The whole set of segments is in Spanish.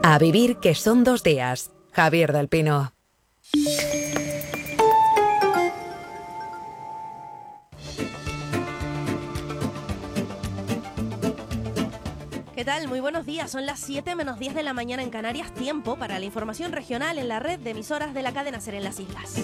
A vivir, que son 2 días. Javier del Pino. ¿Qué tal? Muy buenos días. Son las 7 menos 10 de la mañana en Canarias. Tiempo para la información regional en la red de emisoras de la cadena SER en las islas.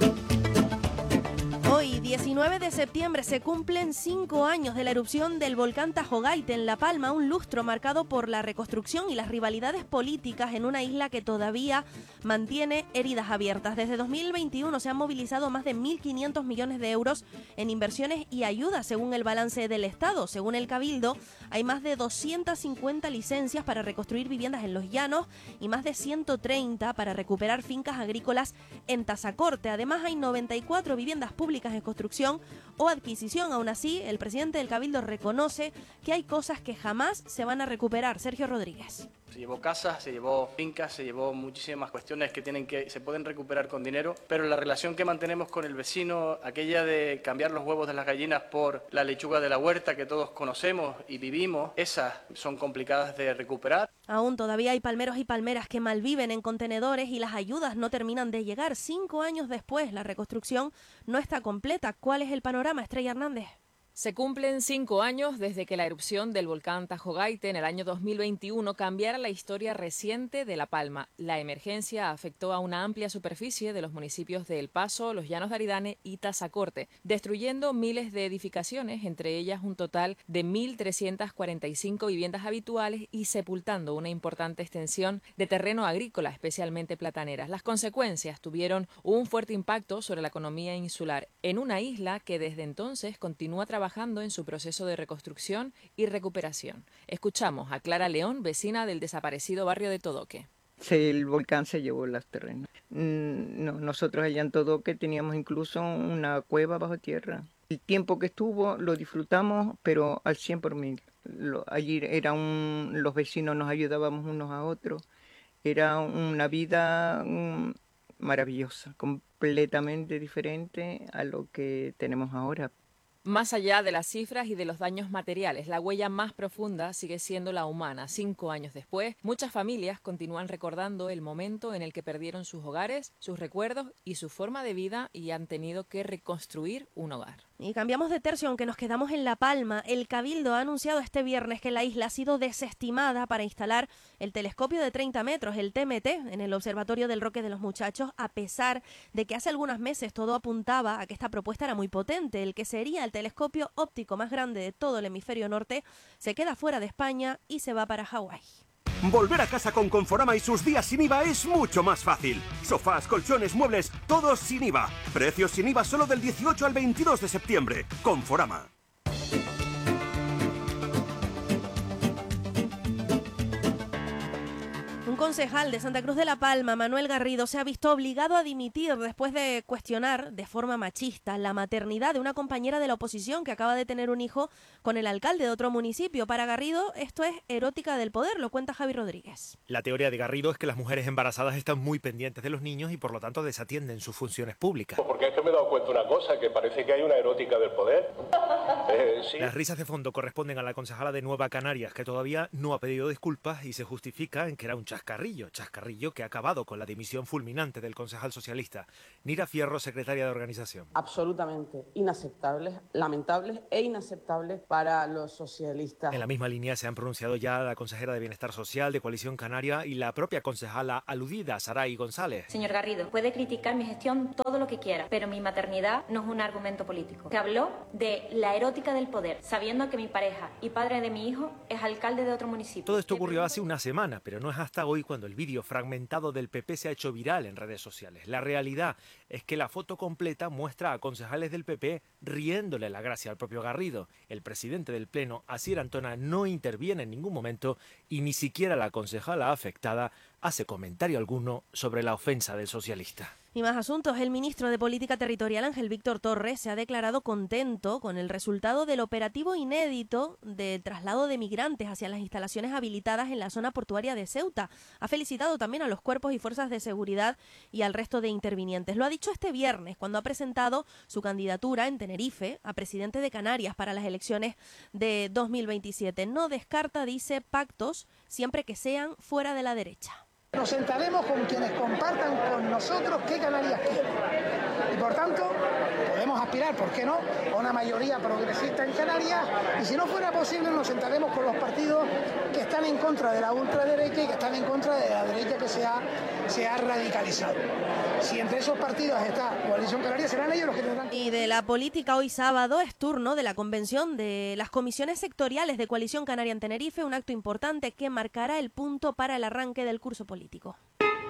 Hoy, 19 de septiembre, se cumplen 5 años de la erupción del volcán Tajo Gaite en La Palma, un lustro marcado por la reconstrucción y las rivalidades políticas en una isla que todavía mantiene heridas abiertas. Desde 2021 se han movilizado más de 1.500 millones de euros en inversiones y ayudas, según el balance del Estado. Según el Cabildo, hay más de 250 licencias para reconstruir viviendas en los llanos y más de 130 para recuperar fincas agrícolas en Tazacorte. Además, hay 94 viviendas públicas en construcción o adquisición. Aún así, el presidente del Cabildo reconoce que hay cosas que jamás se van a recuperar. Sergio Rodríguez. Se llevó casas, se llevó fincas, se llevó muchísimas cuestiones que se pueden recuperar con dinero, pero la relación que mantenemos con el vecino, aquella de cambiar los huevos de las gallinas por la lechuga de la huerta que todos conocemos y vivimos, esas son complicadas de recuperar. Aún todavía hay palmeros y palmeras que malviven en contenedores y las ayudas no terminan de llegar. 5 años después, la reconstrucción no está completa. ¿Cuál es el panorama, Estrella Hernández? Se cumplen 5 años desde que la erupción del volcán Tajo Gaite en el año 2021 cambiara la historia reciente de La Palma. La emergencia afectó a una amplia superficie de los municipios de El Paso, Los Llanos de Aridane y Tazacorte, destruyendo miles de edificaciones, entre ellas un total de 1.345 viviendas habituales y sepultando una importante extensión de terreno agrícola, especialmente plataneras. Las consecuencias tuvieron un fuerte impacto sobre la economía insular, en una isla que desde entonces continúa trabajando en su proceso de reconstrucción y recuperación. Escuchamos a Clara León, vecina del desaparecido barrio de Todoque. El volcán se llevó los terrenos. Nosotros allá en Todoque teníamos incluso una cueva bajo tierra. El tiempo que estuvo lo disfrutamos, pero al 100 por mil. Allí los vecinos nos ayudábamos unos a otros. Era una vida maravillosa, completamente diferente a lo que tenemos ahora. Más allá de las cifras y de los daños materiales, la huella más profunda sigue siendo la humana. 5 años después, muchas familias continúan recordando el momento en el que perdieron sus hogares, sus recuerdos y su forma de vida y han tenido que reconstruir un hogar. Y cambiamos de tercio, aunque nos quedamos en La Palma. El Cabildo ha anunciado este viernes que la isla ha sido desestimada para instalar el telescopio de 30 metros, el TMT, en el Observatorio del Roque de los Muchachos, a pesar de que hace algunos meses todo apuntaba a que esta propuesta era muy potente. El que sería el telescopio óptico más grande de todo el hemisferio norte se queda fuera de España y se va para Hawái. Volver a casa con Conforama y sus días sin IVA es mucho más fácil. Sofás, colchones, muebles, todos sin IVA. Precios sin IVA solo del 18 al 22 de septiembre. Conforama. Un concejal de Santa Cruz de la Palma, Manuel Garrido, se ha visto obligado a dimitir después de cuestionar de forma machista la maternidad de una compañera de la oposición que acaba de tener un hijo con el alcalde de otro municipio. Para Garrido, esto es erótica del poder, lo cuenta Javi Rodríguez. La teoría de Garrido es que las mujeres embarazadas están muy pendientes de los niños y por lo tanto desatienden sus funciones públicas. Porque es que me he dado cuenta de una cosa, que parece que hay una erótica del poder. Sí. Las risas de fondo corresponden a la concejala de Nueva Canarias, que todavía no ha pedido disculpas y se justifica en que era un chascarrillo que ha acabado con la dimisión fulminante del concejal socialista. Nira Fierro, secretaria de organización. Absolutamente inaceptables, lamentables e inaceptables para los socialistas. En la misma línea se han pronunciado ya la consejera de Bienestar Social de Coalición Canaria y la propia concejala aludida, Saray González. Señor Garrido, puede criticar mi gestión todo lo que quiera, pero mi maternidad no es un argumento político. Se habló de la erótica del poder, sabiendo que mi pareja y padre de mi hijo es alcalde de otro municipio. Todo esto ocurrió hace una semana, pero no es hasta hoy cuando el vídeo fragmentado del PP se ha hecho viral en redes sociales. La realidad es que la foto completa muestra a concejales del PP riéndole la gracia al propio Garrido. El presidente del Pleno, Asier Antona, no interviene en ningún momento y ni siquiera la concejala afectada hace comentario alguno sobre la ofensa del socialista. Y más asuntos. El ministro de Política Territorial, Ángel Víctor Torres, se ha declarado contento con el resultado del operativo inédito de traslado de migrantes hacia las instalaciones habilitadas en la zona portuaria de Ceuta. Ha felicitado también a los cuerpos y fuerzas de seguridad y al resto de intervinientes. Lo ha dicho este viernes, cuando ha presentado su candidatura en Tenerife a presidente de Canarias para las elecciones de 2027. No descarta, dice, pactos siempre que sean fuera de la derecha. Nos sentaremos con quienes compartan con nosotros qué Canarias quieren. Y por tanto, podemos aspirar, ¿por qué no?, a una mayoría progresista en Canarias. Y si no fuera posible, nos sentaremos con los partidos que están en contra de la ultraderecha y que están en contra de la derecha que se ha radicalizado. Si entre esos partidos está Coalición Canaria, serán ellos los que tendrán. Y de la política, hoy sábado es turno de la convención de las comisiones sectoriales de Coalición Canaria en Tenerife, un acto importante que marcará el punto para el arranque del curso político.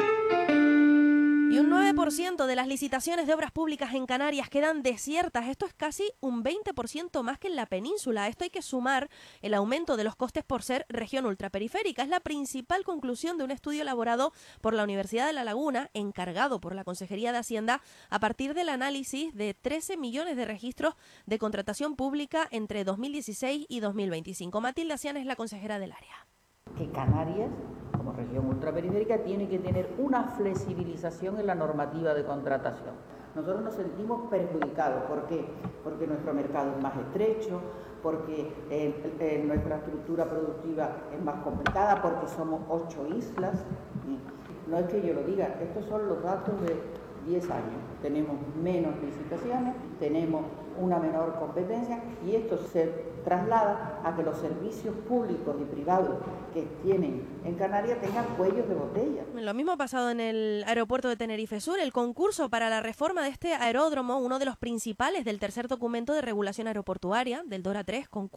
Y un 9% de las licitaciones de obras públicas en Canarias quedan desiertas. Esto es casi un 20% más que en la península. A esto hay que sumar el aumento de los costes por ser región ultraperiférica. Es la principal conclusión de un estudio elaborado por la Universidad de La Laguna, encargado por la Consejería de Hacienda, a partir del análisis de 13 millones de registros de contratación pública entre 2016 y 2025. Matilde Asián es la consejera del área. Que Canarias, como región ultraperiférica, tiene que tener una flexibilización en la normativa de contratación. Nosotros nos sentimos perjudicados. ¿Por qué? Porque nuestro mercado es más estrecho, porque nuestra estructura productiva es más complicada, porque somos 8 islas. No es que yo lo diga, estos son los datos de 10 años. Tenemos menos licitaciones, tenemos una menor competencia y esto se traslada a que los servicios públicos y privados que tienen en Canarias tengan cuellos de botella. Lo mismo ha pasado en el aeropuerto de Tenerife Sur. El concurso para la reforma de este aeródromo, uno de los principales del tercer documento de regulación aeroportuaria, del DORA 3, con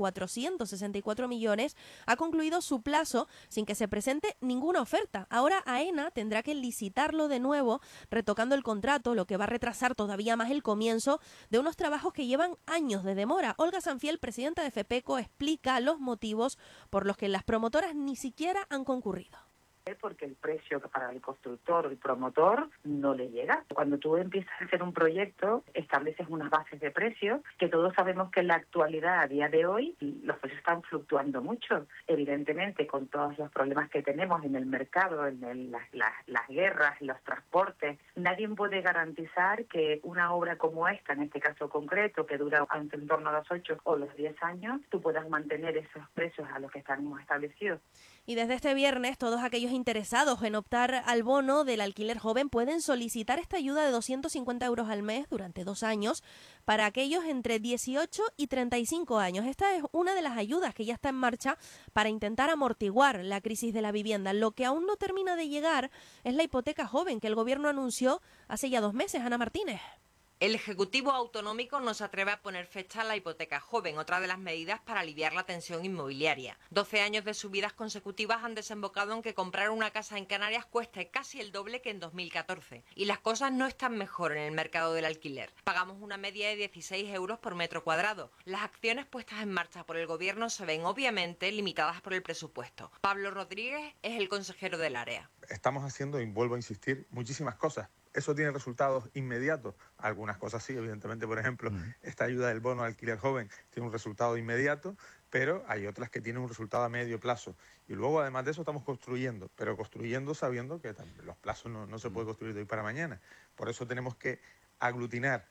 464 millones, ha concluido su plazo sin que se presente ninguna oferta. Ahora AENA tendrá que licitarlo de nuevo, retocando el contrato, lo que va a retrasar todavía más el comienzo de unos trabajos que llevan años de demora. Olga Sanfiel, presidenta de FEPECO, explica los motivos por los que las promotoras ni siquiera han concurrido. Porque el precio para el constructor o el promotor no le llega. Cuando tú empiezas a hacer un proyecto, estableces unas bases de precios que todos sabemos que en la actualidad, a día de hoy, los precios están fluctuando mucho. Evidentemente, con todos los problemas que tenemos en el mercado, en las guerras, los transportes, nadie puede garantizar que una obra como esta, en este caso concreto, que dura en torno a los 8 o los 10 años, tú puedas mantener esos precios a los que están establecidos. Y desde este viernes, todos aquellos interesados en optar al bono del alquiler joven pueden solicitar esta ayuda de 250 euros al mes durante 2 años para aquellos entre 18 y 35 años. Esta es una de las ayudas que ya está en marcha para intentar amortiguar la crisis de la vivienda. Lo que aún no termina de llegar es la hipoteca joven que el gobierno anunció hace ya 2 meses. Ana Martínez. El Ejecutivo Autonómico no se atreve a poner fecha a la hipoteca joven, otra de las medidas para aliviar la tensión inmobiliaria. 12 años de subidas consecutivas han desembocado en que comprar una casa en Canarias cueste casi el doble que en 2014. Y las cosas no están mejor en el mercado del alquiler. Pagamos una media de 16 euros por metro cuadrado. Las acciones puestas en marcha por el Gobierno se ven obviamente limitadas por el presupuesto. Pablo Rodríguez es el consejero del área. Estamos haciendo, y vuelvo a insistir, muchísimas cosas. ¿Eso tiene resultados inmediatos? Algunas cosas sí, evidentemente, por ejemplo, esta ayuda del bono alquiler joven tiene un resultado inmediato, pero hay otras que tienen un resultado a medio plazo. Y luego, además de eso, estamos construyendo, pero construyendo sabiendo que los plazos no se puede construir de hoy para mañana. Por eso tenemos que aglutinar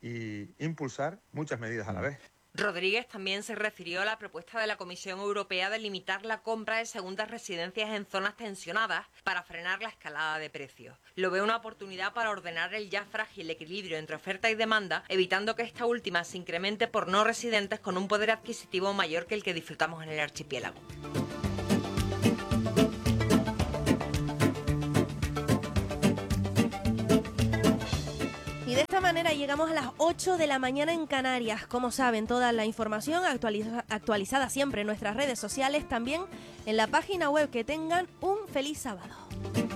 y impulsar muchas medidas a la vez. Rodríguez también se refirió a la propuesta de la Comisión Europea de limitar la compra de segundas residencias en zonas tensionadas para frenar la escalada de precios. Lo ve una oportunidad para ordenar el ya frágil equilibrio entre oferta y demanda, evitando que esta última se incremente por no residentes con un poder adquisitivo mayor que el que disfrutamos en el archipiélago. Y de esta manera llegamos a las 8 de la mañana en Canarias. Como saben, toda la información actualizada siempre en nuestras redes sociales, también en la página web. Que tengan un feliz sábado.